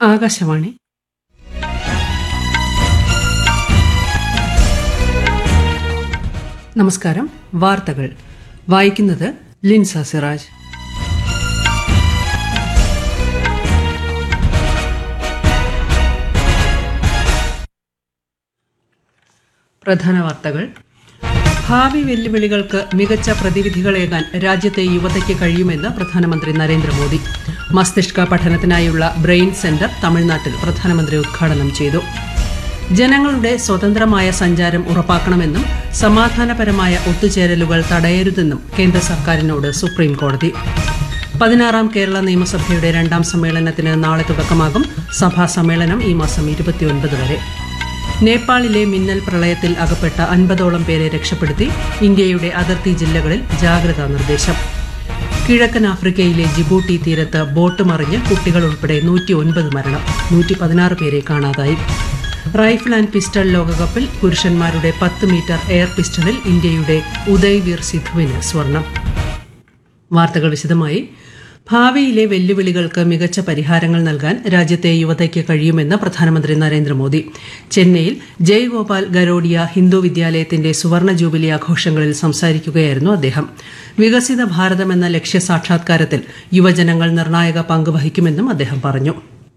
ആകാശവാണി. നമസ്കാരം. വാർത്തകൾ വായിക്കുന്നത് ലിൻസ സിറാജ്. പ്രധാന വാർത്തകൾ. ഭാവി വെല്ലുവിളികൾക്ക് മികച്ച പ്രതിവിധികളേകാൻ രാജ്യത്തെ യുവതയ്ക്ക് കഴിയുമെന്ന് പ്രധാനമന്ത്രി നരേന്ദ്രമോദി. മസ്തിഷ്ക പഠനത്തിനായുള്ള ബ്രെയിൻ സെന്റർ തമിഴ്നാട്ടിൽ പ്രധാനമന്ത്രി ഉദ്ഘാടനം ചെയ്തു. ജനങ്ങളുടെ സ്വതന്ത്രമായ സഞ്ചാരം ഉറപ്പാക്കണമെന്നും സമാധാനപരമായ ഒത്തുചേരലുകൾ തടയരുതെന്നും കേന്ദ്ര സർക്കാരിനോട് സുപ്രീം കോടതി. 16ാം കേരള നിയമസഭയുടെ 2ാം സമ്മേളനത്തിന് നാളെ തുടക്കമാകും. സഭാ സമ്മേളനം ഈ മാസം 29 വരെ. നേപ്പാളിലെ മിന്നൽ പ്രളയത്തിൽ അകപ്പെട്ട 50ഓളം പേരെ രക്ഷപ്പെടുത്തി. ഇന്ത്യയുടെ അതിർത്തി ജില്ലകളിൽ ജാഗ്രതാ നിർദ്ദേശം. കിഴക്കൻ ആഫ്രിക്കയിലെ ജിബൂട്ടി തീരത്ത് ബോട്ട് മറിഞ്ഞ് കുട്ടികൾ ഉൾപ്പെടെ 109 മരണം, 116 പേരെ കാണാതായി. റൈഫിൾ ആൻഡ് പിസ്റ്റൾ ലോകകപ്പിൽ പുരുഷന്മാരുടെ 10 മീറ്റർ എയർ പിസ്റ്റളിൽ ഇന്ത്യയുടെ ഉദയ്വീർ സിധുവിന് സ്വർണം. വാർത്തകൾ വിശദമായി. ഭാവിയിലെ വെല്ലുവിളികൾക്ക് മികച്ച പരിഹാരങ്ങൾ നൽകാൻ രാജ്യത്തെ യുവതയ്ക്ക് കഴിയുമെന്ന് പ്രധാനമന്ത്രി നരേന്ദ്രമോദി. ചെന്നൈയിൽ ജയ്ഗോപാൽ ഗരോഡിയ ഹിന്ദു വിദ്യാലയത്തിന്റെ സുവർണ ജൂബിലി ആഘോഷങ്ങളിൽ സംസാരിക്കുകയായിരുന്നു അദ്ദേഹം. വികസിത ഭാരതമെന്ന ലക്ഷ്യസാക്ഷാത്കാരത്തിൽ യുവജനങ്ങൾ നിർണായക പങ്ക് വഹിക്കുമെന്നും അദ്ദേഹം പറഞ്ഞു.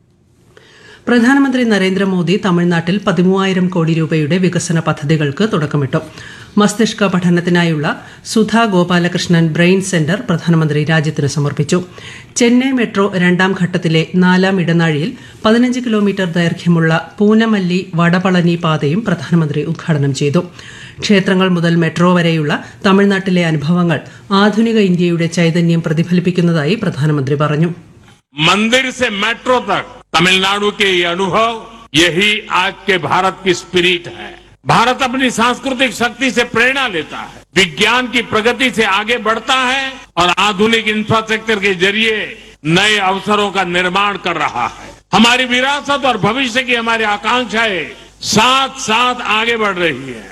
പ്രധാനമന്ത്രി നരേന്ദ്രമോദി തമിഴ്നാട്ടിൽ 13,000 കോടി രൂപയുടെ വികസന പദ്ധതികൾക്ക് തുടക്കമിട്ടു. മസ്തിഷ്ക പഠനത്തിനായുള്ള സുധാ ഗോപാലകൃഷ്ണൻ ബ്രെയിൻ സെന്റർ പ്രധാനമന്ത്രി രാജ്യത്തിന് സമർപ്പിച്ചു. ചെന്നൈ മെട്രോ 2ാം ഘട്ടത്തിലെ 4ാം ഇടനാഴിയിൽ 15 കിലോമീറ്റർ ദൈർഘ്യമുള്ള പൂനമല്ലി വടപളനി പാതയും പ്രധാനമന്ത്രി ഉദ്ഘാടനം ചെയ്തു. ക്ഷേത്രങ്ങൾ മുതൽ മെട്രോ വരെയുള്ള തമിഴ്നാട്ടിലെ അനുഭവങ്ങൾ ആധുനിക ഇന്ത്യയുടെ ചൈതന്യം പ്രതിഫലിപ്പിക്കുന്നതായി പ്രധാനമന്ത്രി പറഞ്ഞു. मंदिर से मेट्रो तक तमिलनाडु के ये अनुभव, यही आज के भारत की स्पिरिट है. भारत अपनी सांस्कृतिक शक्ति से प्रेरणा लेता है, विज्ञान की प्रगति से आगे बढ़ता है और आधुनिक इंफ्रास्ट्रक्चर के जरिए नए अवसरों का निर्माण कर रहा है. हमारी विरासत और भविष्य की हमारी आकांक्षाएं साथ साथ आगे बढ़ रही है.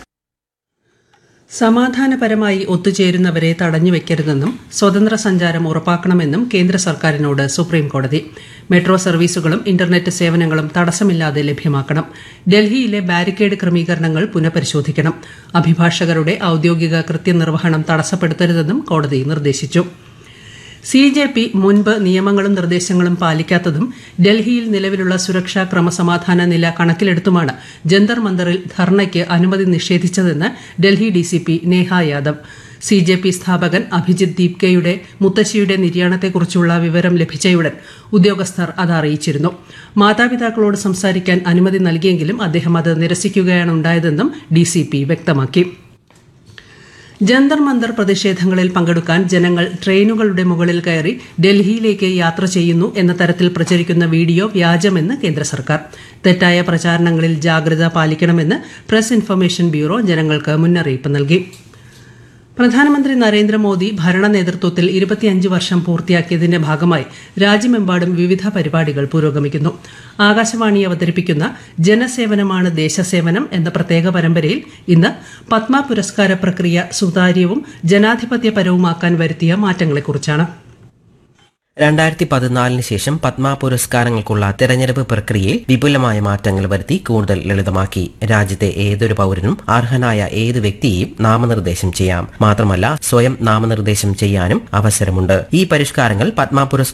സമാധാനപരമായി ഒത്തുചേരുന്നവരെ തടഞ്ഞുവെക്കരുതെന്നും സ്വതന്ത്ര സഞ്ചാരം ഉറപ്പാക്കണമെന്നും കേന്ദ്ര സർക്കാരിനോട് സുപ്രീം കോടതി. മെട്രോ സർവീസുകളും ഇന്റർനെറ്റ് സേവനങ്ങളും തടസ്സമില്ലാതെ ലഭ്യമാക്കണം. ഡൽഹിയിലെ ബാരിക്കേഡ് ക്രമീകരണങ്ങൾ പുനഃപരിശോധിക്കണം. അഭിഭാഷകരുടെ ഔദ്യോഗിക കൃത്യനിർവഹണം തടസ്സപ്പെടുത്തരുതെന്നും കോടതി നിർദ്ദേശിച്ചു. CJP മുൻപ് നിയമങ്ങളും നിർദ്ദേശങ്ങളും പാലിക്കാത്തതും ഡൽഹിയിൽ നിലവിലുള്ള സുരക്ഷാ ക്രമസമാധാന നില കണക്കിലെടുത്തുമാണ് ജന്തർ മന്ദറിൽ ധർണയ്ക്ക് അനുമതി നിഷേധിച്ചതെന്ന് ഡൽഹി DCP നേഹ യാദവ്. CJP സ്ഥാപകൻ അഭിജിത് ദീപ്കയുടെ മുത്തശ്ശിയുടെ നിര്യാണത്തെക്കുറിച്ചുള്ള വിവരം ലഭിച്ചയുടൻ ഉദ്യോഗസ്ഥർ അത് അറിയിച്ചിരുന്നു. മാതാപിതാക്കളോട് സംസാരിക്കാൻ അനുമതി നൽകിയെങ്കിലും അദ്ദേഹം അത് നിരസിക്കുകയാണുണ്ടായതെന്നും DCP വ്യക്തമാക്കി. ജന്തർ മന്ദർ പ്രതിഷേധങ്ങളിൽ പങ്കെടുക്കാൻ ജനങ്ങൾ ട്രെയിനുകളുടെ മുകളിൽ കയറി ഡൽഹിയിലേക്ക് യാത്ര ചെയ്യുന്നു എന്ന തരത്തിൽ പ്രചരിക്കുന്ന വീഡിയോ വ്യാജമെന്ന് കേന്ദ്ര സർക്കാർ. തെറ്റായ പ്രചാരണങ്ങളിൽ ജാഗ്രത പാലിക്കണമെന്ന് പ്രസ് ഇൻഫർമേഷൻ ബ്യൂറോ ജനങ്ങൾക്ക് മുന്നറിയിപ്പ് നൽകി. പ്രധാനമന്ത്രി നരേന്ദ്രമോദി ഭരണ നേതൃത്വത്തിൽ 25 വർഷം പൂർത്തിയാക്കിയതിന്റെ ഭാഗമായി രാജ്യമെമ്പാടും വിവിധ പരിപാടികൾ പുരോഗമിക്കുന്നു. ആകാശവാണി അവതരിപ്പിക്കുന്ന ജനസേവനമാണ് ദേശസേവനം എന്ന പ്രത്യേക പരമ്പരയിൽ ഇന്ന് പത്മ പുരസ്കാര പ്രക്രിയ സുതാര്യവും ജനാധിപത്യപരവുമാക്കാൻ വരുത്തിയ മാറ്റങ്ങളെക്കുറിച്ചാണ്. 2014 ശേഷം പത്മ പുരസ്കാരങ്ങൾക്കുള്ള തെരഞ്ഞെടുപ്പ് പ്രക്രിയയിൽ വിപുലമായ മാറ്റങ്ങൾ വരുത്തി കൂടുതൽ ലളിതമാക്കി. രാജ്യത്തെ ഏതൊരു പൌരനും അർഹനായ ഏത് വ്യക്തിയെയും നാമനിർദ്ദേശം ചെയ്യാം. മാത്രമല്ല സ്വയം നാമനിർദ്ദേശം ചെയ്യാനും അവസരമുണ്ട്. ഈ പരിഷ്കാരങ്ങൾ പത്മ